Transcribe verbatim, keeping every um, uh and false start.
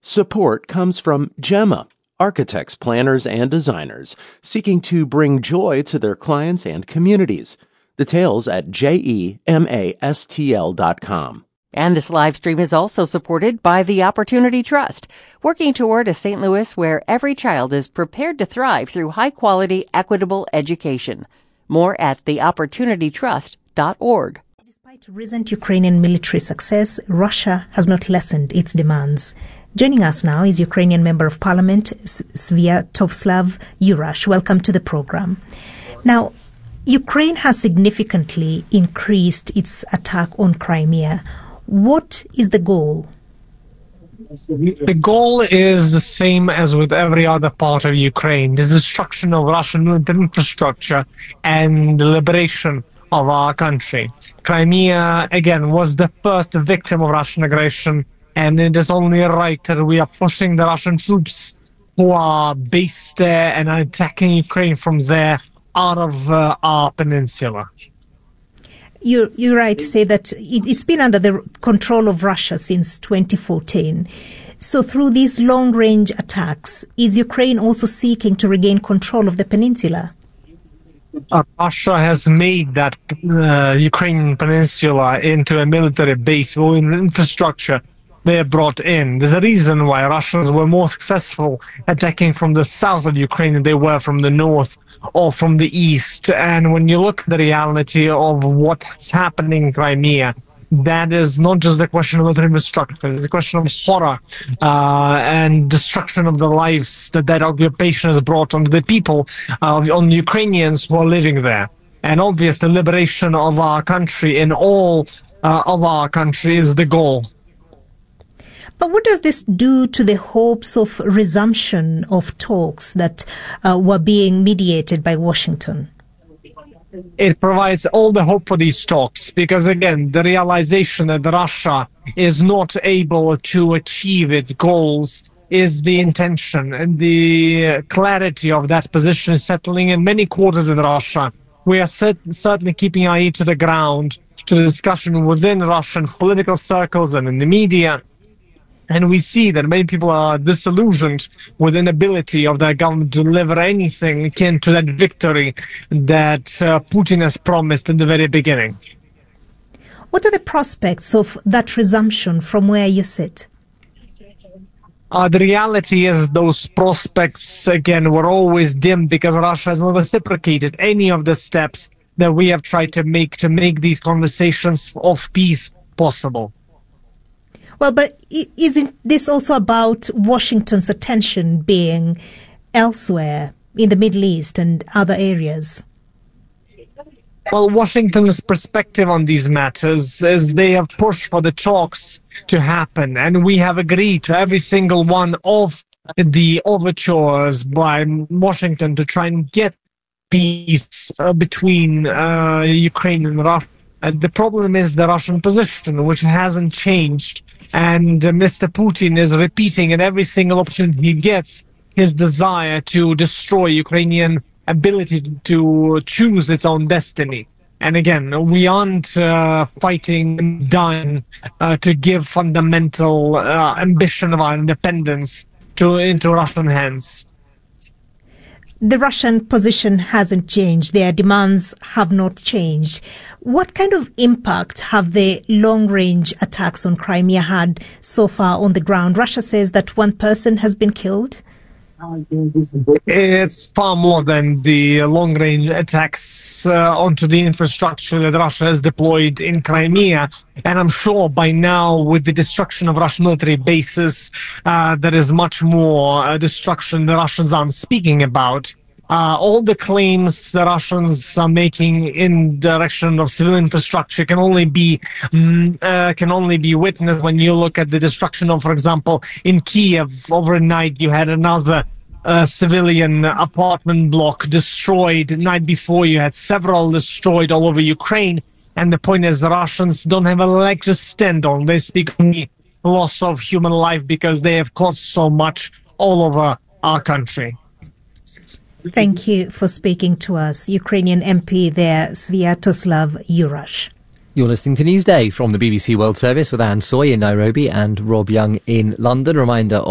Support comes from Gemma, architects, planners, and designers seeking to bring joy to their clients and communities. Details at gemastl dot com. And this live stream is also supported by the Opportunity Trust, working toward a Saint Louis where every child is prepared to thrive through high-quality, equitable education. More at the opportunity trust dot org. Despite recent Ukrainian military success, Russia has not lessened its demands. Joining us now is Ukrainian Member of Parliament, Sviatoslav Yurash. Welcome to the program. Now, Ukraine has significantly increased its attack on Crimea. What is the goal? The goal is the same as with every other part of Ukraine: the destruction of Russian military infrastructure and the liberation of our country. Crimea, again, was the first victim of Russian aggression, and it is only right that we are pushing the Russian troops who are based there and are attacking Ukraine from there out of uh, our peninsula. You're, you're right to say that it, it's been under the control of Russia since twenty fourteen. So through these long-range attacks, is Ukraine also seeking to regain control of the peninsula? Uh, Russia has made that uh, Ukrainian peninsula into a military base with infrastructure they brought in. There's a reason why Russians were more successful attacking from the south of Ukraine than they were from the north or from the east. And when you look at the reality of what's happening in Crimea, that is not just a question of military infrastructure. It's a question of horror uh, and destruction of the lives that that occupation has brought on the people, uh, on the Ukrainians who are living there. And obviously, the liberation of our country in all uh, of our country is the goal. But what does this do to the hopes of resumption of talks that uh, were being mediated by Washington? It provides all the hope for these talks because, again, the realization that Russia is not able to achieve its goals is the intention, and the clarity of that position is settling in many quarters in Russia. We are cert- certainly keeping our ear to the ground to the discussion within Russian political circles and in the media. And we see that many people are disillusioned with the inability of their government to deliver anything akin to that victory that uh, Putin has promised in the very beginning. What are the prospects of that resumption from where you sit? Uh, the reality is those prospects, again, were always dim because Russia has not reciprocated any of the steps that we have tried to make to make these conversations of peace possible. Well, but isn't this also about Washington's attention being elsewhere in the Middle East and other areas? Well, Washington's perspective on these matters is they have pushed for the talks to happen, and we have agreed to every single one of the overtures by Washington to try and get peace uh, between uh, Ukraine and Russia. Uh, the problem is the Russian position, which hasn't changed. And uh, Mister Putin is repeating at every single opportunity he gets his desire to destroy Ukrainian ability to choose its own destiny. And again, we aren't uh, fighting done uh, to give fundamental uh, ambition of our independence to into Russian hands. The Russian position hasn't changed. Their demands have not changed. What kind of impact have the long-range attacks on Crimea had so far on the ground? Russia says that one person has been killed. It's far more than the long-range attacks uh, onto the infrastructure that Russia has deployed in Crimea. And I'm sure by now, with the destruction of Russian military bases, uh, there is much more uh, destruction the Russians aren't speaking about. Uh, all the claims the Russians are making in direction of civil infrastructure can only be um, uh, can only be witnessed when you look at the destruction of, for example, in Kiev overnight you had another uh, civilian apartment block destroyed. The night before you had several destroyed all over Ukraine. And the point is, the Russians don't have a leg to stand on. They speak only loss of human life because they have caused so much all over our country. Thank you for speaking to us. Ukrainian M P there, Sviatoslav Yurash. You're listening to Newsday from the B B C World Service with Anne Soy in Nairobi and Rob Young in London. Reminder